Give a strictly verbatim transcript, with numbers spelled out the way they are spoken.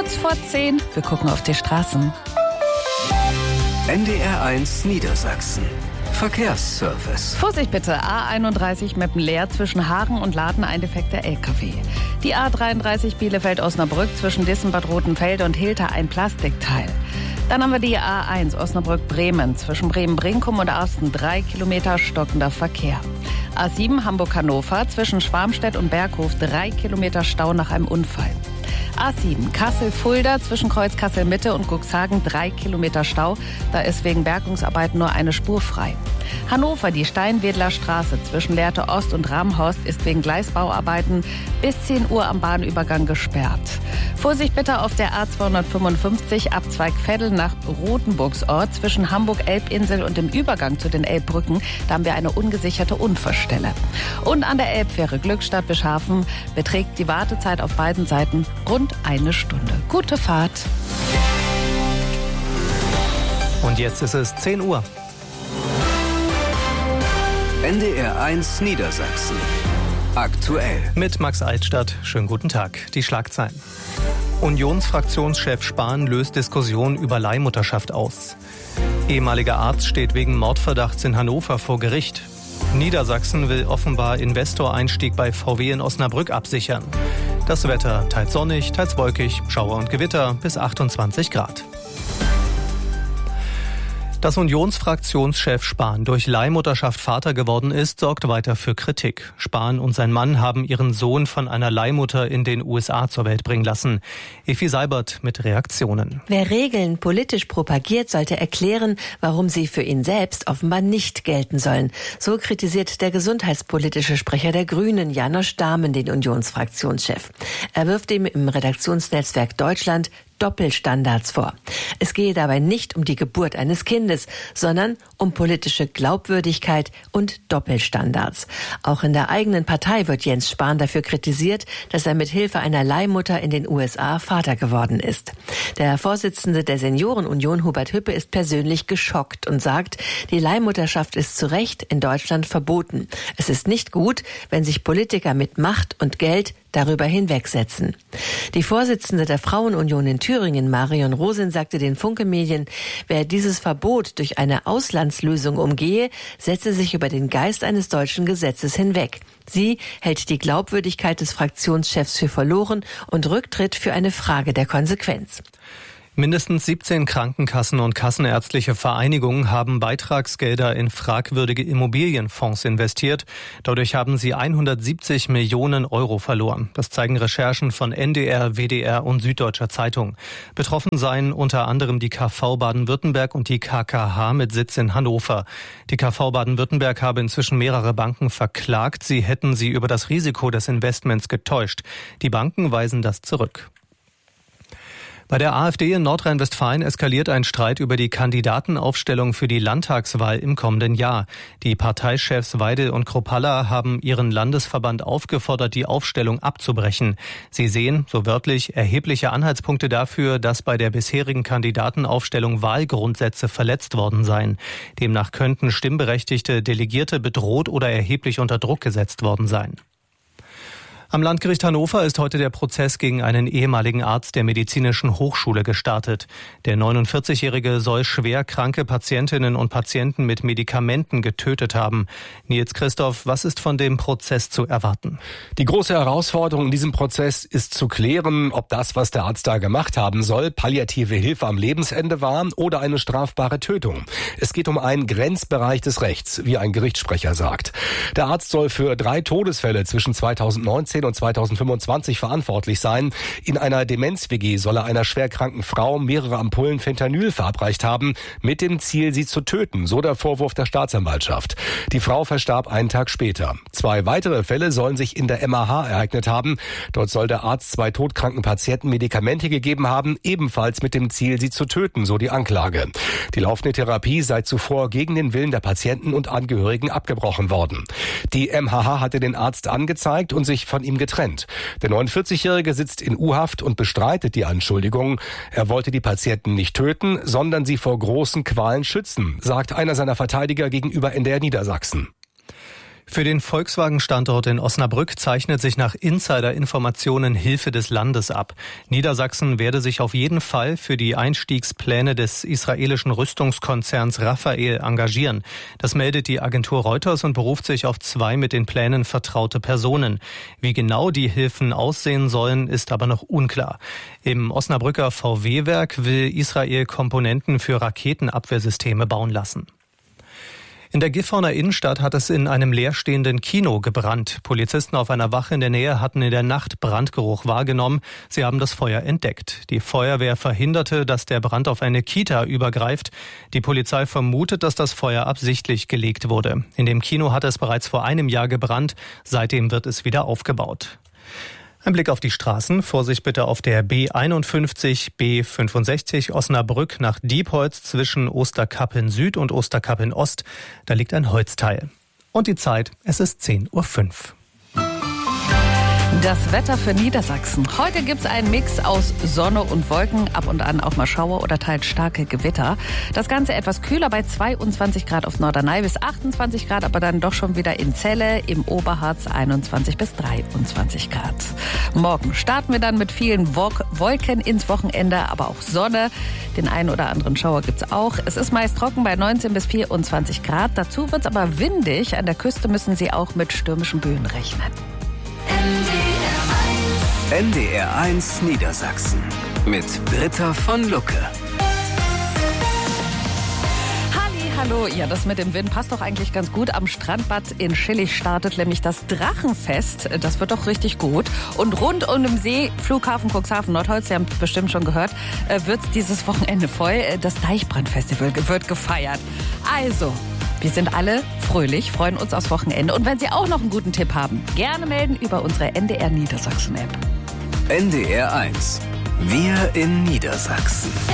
Kurz vor zehn, wir gucken auf die Straßen. N D R eins Niedersachsen. Verkehrsservice. Vorsicht bitte, A einunddreißig Meppen leer, zwischen Hagen und Laden ein defekter L K W. Die A dreiunddreißig Bielefeld-Osnabrück, zwischen Dissenbad Rotenfelde und Hilter ein Plastikteil. Dann haben wir die A eins Osnabrück-Bremen, zwischen Bremen-Brinkum und Asten drei Kilometer stockender Verkehr. A sieben Hamburg-Hannover, zwischen Schwarmstedt und Berghof drei Kilometer Stau nach einem Unfall. A sieben Kassel-Fulda, zwischen Kreuz Kassel-Mitte und Cuxhagen drei Kilometer Stau. Da ist wegen Bergungsarbeiten nur eine Spur frei. Hannover, die Steinwedler Straße zwischen Lehrte Ost und Ramhorst ist wegen Gleisbauarbeiten bis zehn Uhr am Bahnübergang gesperrt. Vorsicht bitte auf der A zweihundertfünfundfünfzig Abzweig Veddel nach Rothenburgsort zwischen Hamburg-Elbinsel und dem Übergang zu den Elbbrücken. Da haben wir eine ungesicherte Unfallstelle. Und an der Elbfähre Glückstadt-Bischhafen beträgt die Wartezeit auf beiden Seiten rund eine Stunde. Gute Fahrt. Und jetzt ist es zehn Uhr. N D R eins Niedersachsen. Aktuell. Mit Max Altstadt. Schönen guten Tag. Die Schlagzeilen. Unionsfraktionschef Spahn löst Diskussion über Leihmutterschaft aus. Ehemaliger Arzt steht wegen Mordverdachts in Hannover vor Gericht. Niedersachsen will offenbar Investoreinstieg bei V W in Osnabrück absichern. Das Wetter teils sonnig, teils wolkig, Schauer und Gewitter bis achtundzwanzig Grad. Dass Unionsfraktionschef Spahn durch Leihmutterschaft Vater geworden ist, sorgt weiter für Kritik. Spahn und sein Mann haben ihren Sohn von einer Leihmutter in den U S A zur Welt bringen lassen. Effi Seibert mit Reaktionen. Wer Regeln politisch propagiert, sollte erklären, warum sie für ihn selbst offenbar nicht gelten sollen. So kritisiert der gesundheitspolitische Sprecher der Grünen, Janosch Dahmen, den Unionsfraktionschef. Er wirft ihm im Redaktionsnetzwerk Deutschland Doppelstandards vor. Es gehe dabei nicht um die Geburt eines Kindes, sondern um politische Glaubwürdigkeit und Doppelstandards. Auch in der eigenen Partei wird Jens Spahn dafür kritisiert, dass er mit Hilfe einer Leihmutter in den U S A Vater geworden ist. Der Vorsitzende der Seniorenunion, Hubert Hüppe, ist persönlich geschockt und sagt, die Leihmutterschaft ist zu Recht in Deutschland verboten. Es ist nicht gut, wenn sich Politiker mit Macht und Geld darüber hinwegsetzen. Die Vorsitzende der Frauenunion in Thüringen, Marion Rosin, sagte den Funke-Medien, wer dieses Verbot durch eine Auslandslösung umgehe, setze sich über den Geist eines deutschen Gesetzes hinweg. Sie hält die Glaubwürdigkeit des Fraktionschefs für verloren und Rücktritt für eine Frage der Konsequenz. Mindestens siebzehn Krankenkassen und kassenärztliche Vereinigungen haben Beitragsgelder in fragwürdige Immobilienfonds investiert. Dadurch haben sie hundertsiebzig Millionen Euro verloren. Das zeigen Recherchen von N D R, W D R und Süddeutscher Zeitung. Betroffen seien unter anderem die K V Baden-Württemberg und die K K H mit Sitz in Hannover. Die K V Baden-Württemberg habe inzwischen mehrere Banken verklagt. Sie hätten sie über das Risiko des Investments getäuscht. Die Banken weisen das zurück. Bei der AfD in Nordrhein-Westfalen eskaliert ein Streit über die Kandidatenaufstellung für die Landtagswahl im kommenden Jahr. Die Parteichefs Weidel und Kropalla haben ihren Landesverband aufgefordert, die Aufstellung abzubrechen. Sie sehen, so wörtlich, erhebliche Anhaltspunkte dafür, dass bei der bisherigen Kandidatenaufstellung Wahlgrundsätze verletzt worden seien. Demnach könnten stimmberechtigte Delegierte bedroht oder erheblich unter Druck gesetzt worden sein. Am Landgericht Hannover ist heute der Prozess gegen einen ehemaligen Arzt der Medizinischen Hochschule gestartet. Der neunundvierzigjährige soll schwer kranke Patientinnen und Patienten mit Medikamenten getötet haben. Nils Christoph, was ist von dem Prozess zu erwarten? Die große Herausforderung in diesem Prozess ist zu klären, ob das, was der Arzt da gemacht haben soll, palliative Hilfe am Lebensende war oder eine strafbare Tötung. Es geht um einen Grenzbereich des Rechts, wie ein Gerichtssprecher sagt. Der Arzt soll für drei Todesfälle zwischen zweitausendneunzehn und zweitausendfünfundzwanzig verantwortlich sein. In einer Demenz-W G soll er einer schwerkranken Frau mehrere Ampullen Fentanyl verabreicht haben, mit dem Ziel, sie zu töten, so der Vorwurf der Staatsanwaltschaft. Die Frau verstarb einen Tag später. Zwei weitere Fälle sollen sich in der M A H ereignet haben. Dort soll der Arzt zwei todkranken Patienten Medikamente gegeben haben, ebenfalls mit dem Ziel, sie zu töten, so die Anklage. Die laufende Therapie sei zuvor gegen den Willen der Patienten und Angehörigen abgebrochen worden. Die M H H hatte den Arzt angezeigt und sich von ihm getrennt. Der neunundvierzigjährige sitzt in U-Haft und bestreitet die Anschuldigungen. Er wollte die Patienten nicht töten, sondern sie vor großen Qualen schützen, sagt einer seiner Verteidiger gegenüber N D R Niedersachsen. Für den Volkswagen-Standort in Osnabrück zeichnet sich nach Insider-Informationen Hilfe des Landes ab. Niedersachsen werde sich auf jeden Fall für die Einstiegspläne des israelischen Rüstungskonzerns Rafael engagieren. Das meldet die Agentur Reuters und beruft sich auf zwei mit den Plänen vertraute Personen. Wie genau die Hilfen aussehen sollen, ist aber noch unklar. Im Osnabrücker V W-Werk will Israel Komponenten für Raketenabwehrsysteme bauen lassen. In der Gifhorner Innenstadt hat es in einem leerstehenden Kino gebrannt. Polizisten auf einer Wache in der Nähe hatten in der Nacht Brandgeruch wahrgenommen. Sie haben das Feuer entdeckt. Die Feuerwehr verhinderte, dass der Brand auf eine Kita übergreift. Die Polizei vermutet, dass das Feuer absichtlich gelegt wurde. In dem Kino hat es bereits vor einem Jahr gebrannt. Seitdem wird es wieder aufgebaut. Ein Blick auf die Straßen. Vorsicht bitte auf der B einundfünfzig, B fünfundsechzig Osnabrück nach Diepholz zwischen Osterkappeln Süd und Osterkappeln Ost. Da liegt ein Holzteil. Und die Zeit, es ist zehn Uhr fünf. Das Wetter für Niedersachsen. Heute gibt's einen Mix aus Sonne und Wolken, ab und an auch mal Schauer oder teils starke Gewitter. Das Ganze etwas kühler bei zweiundzwanzig Grad auf Norderney bis achtundzwanzig Grad, aber dann doch schon wieder in Celle, im Oberharz einundzwanzig bis dreiundzwanzig Grad. Morgen starten wir dann mit vielen Wolken ins Wochenende, aber auch Sonne. Den einen oder anderen Schauer gibt's auch. Es ist meist trocken bei neunzehn bis vierundzwanzig Grad. Dazu wird's aber windig. An der Küste müssen Sie auch mit stürmischen Böen rechnen. N D R eins Niedersachsen mit Britta von Lucke. Halli, hallo. Ja, das mit dem Wind passt doch eigentlich ganz gut. Am Strandbad in Schillig startet nämlich das Drachenfest. Das wird doch richtig gut. Und rund um den See, Flughafen Cuxhaven Nordholz, Sie haben es bestimmt schon gehört, wird dieses Wochenende voll. Das Deichbrandfestival wird gefeiert. Also, wir sind alle fröhlich, freuen uns aufs Wochenende. Und wenn Sie auch noch einen guten Tipp haben, gerne melden über unsere N D R Niedersachsen App. N D R eins. Wir in Niedersachsen.